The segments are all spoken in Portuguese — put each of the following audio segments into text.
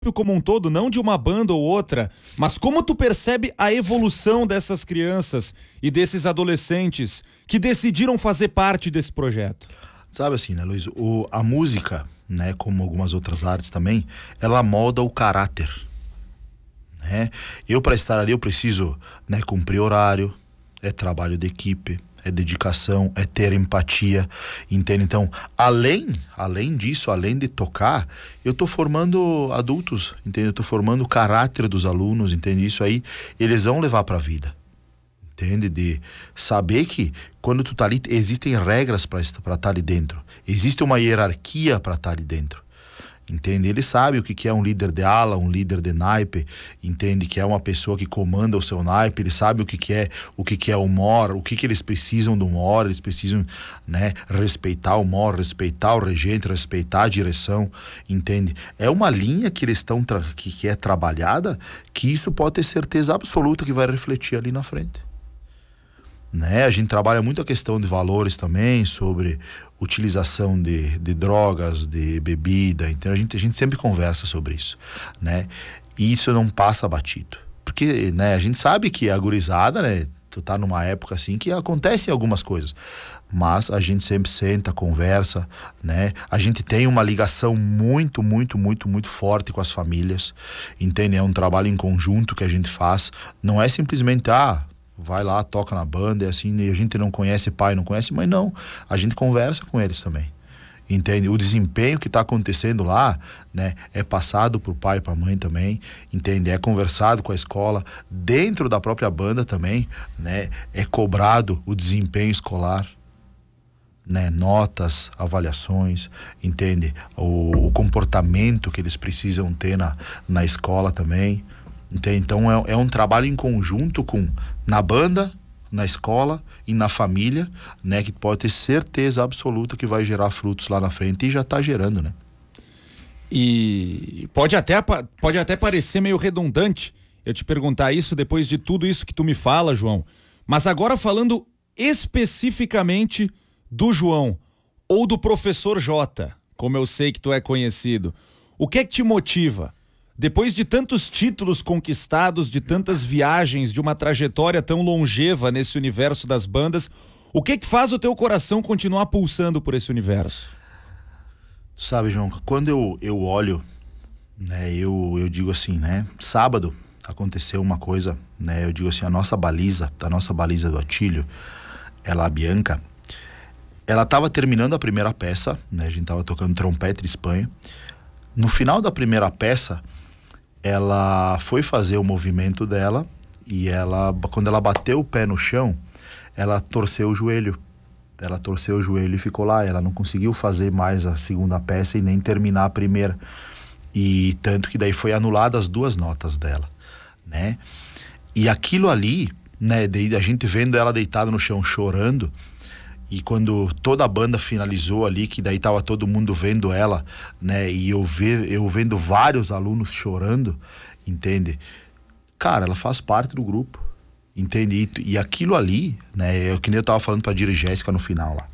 como um todo, não de uma banda ou outra, mas como tu percebe a evolução dessas crianças e desses adolescentes que decidiram fazer parte desse projeto? Sabe assim, né, Luiz? A música, né, como algumas outras artes também, ela molda o caráter, né? Eu, para estar ali, eu preciso, né, cumprir horário, é trabalho de equipe, é dedicação, é ter empatia, entende? Então, além disso, além de tocar, eu tô formando adultos, entende? Eu tô formando o caráter dos alunos, entende? Isso aí, eles vão levar pra vida, entende? De saber que quando tu tá ali, existem regras para estar ali dentro, existe uma hierarquia para estar ali dentro. Entende? Ele sabe o que é um líder de ala, um líder de naipe, entende? Que é uma pessoa que comanda o seu naipe, ele sabe o que é o MOR, o que eles precisam do MOR, eles precisam, né, respeitar o MOR, respeitar o regente, respeitar a direção, entende? É uma linha que eles estão, que é trabalhada, que isso pode ter certeza absoluta que vai refletir ali na frente. Né? A gente trabalha muito a questão de valores também, sobre utilização de drogas, de bebida, então a gente sempre conversa sobre isso, né? E isso não passa batido, porque, né, a gente sabe que a gurizada, né, tu tá numa época assim que acontecem algumas coisas, mas a gente sempre senta, conversa, né? A gente tem uma ligação muito forte com as famílias, entende? É um trabalho em conjunto que a gente faz, não é simplesmente, vai lá, toca na banda, é assim, e a gente não conhece pai, não conhece mãe, não. A gente conversa com eles também, entende? O desempenho que está acontecendo lá, né, é passado pro pai e pra mãe também, entende? É conversado com a escola, dentro da própria banda também, né, é cobrado o desempenho escolar, né, notas, avaliações, entende? O comportamento que eles precisam ter na escola também. Então é um trabalho em conjunto na banda, na escola e na família, né, que pode ter certeza absoluta que vai gerar frutos lá na frente, e já está gerando, né? E pode até parecer meio redundante eu te perguntar isso depois de tudo isso que tu me fala, João, mas agora falando especificamente do João ou do professor Jota, como eu sei que tu é conhecido, o que é que te motiva? Depois de tantos títulos conquistados, de tantas viagens, de uma trajetória tão longeva nesse universo das bandas, o que faz o teu coração continuar pulsando por esse universo? Sabe, João, quando eu olho, né, eu digo assim, né, sábado aconteceu uma coisa, né, eu digo assim, a nossa baliza do Atílio, ela, a Bianca, ela tava terminando a primeira peça, né, a gente tava tocando Trompete de Espanha. No final da primeira peça, ela foi fazer o movimento dela e quando ela bateu o pé no chão, ela torceu o joelho. Ela torceu o joelho e ficou lá. Ela não conseguiu fazer mais a segunda peça e nem terminar a primeira. E tanto que daí foi anulada as 2 notas dela, né? E aquilo ali, né, daí a gente vendo ela deitada no chão chorando, e quando toda a banda finalizou ali, que daí tava todo mundo vendo ela, né? E eu vendo vários alunos chorando, entende? Cara, ela faz parte do grupo, entende? E aquilo ali, né? Que nem eu tava falando pra Dira Jéssica no final lá.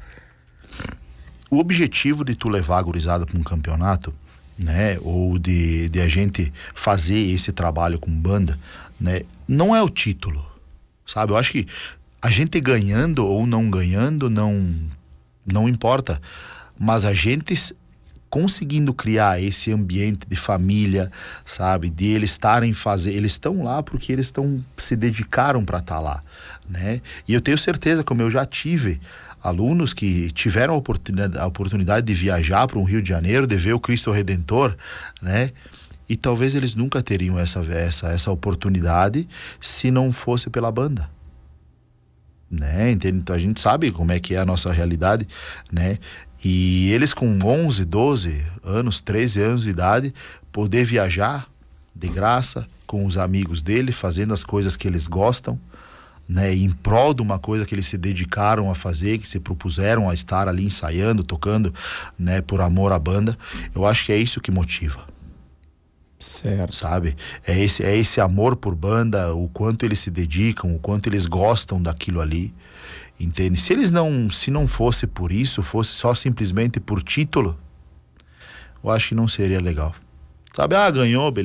O objetivo de tu levar a gurizada pra um campeonato, né? Ou de a gente fazer esse trabalho com banda, né? Não é o título, sabe? Eu acho que a gente ganhando ou não ganhando não importa, mas a gente conseguindo criar esse ambiente de família, sabe, de eles eles estão lá porque eles se dedicaram para estar lá, né? E eu tenho certeza, como eu já tive alunos que tiveram a oportunidade de viajar para um Rio de Janeiro, de ver o Cristo Redentor, né? E talvez eles nunca teriam essa oportunidade se não fosse pela banda, né? Entende? Então a gente sabe como é que é a nossa realidade, né? E eles com 11, 12 anos, 13 anos de idade, poder viajar de graça com os amigos dele, fazendo as coisas que eles gostam, né? Em prol de uma coisa que eles se dedicaram a fazer, que se propuseram a estar ali ensaiando, tocando, né? Por amor à banda. Eu acho que é isso que motiva. Certo. Sabe? É esse amor por banda, o quanto eles se dedicam, o quanto eles gostam daquilo ali, entende? Se não fosse por isso, fosse só simplesmente por título, eu acho que não seria legal, Sabe, ganhou, beleza.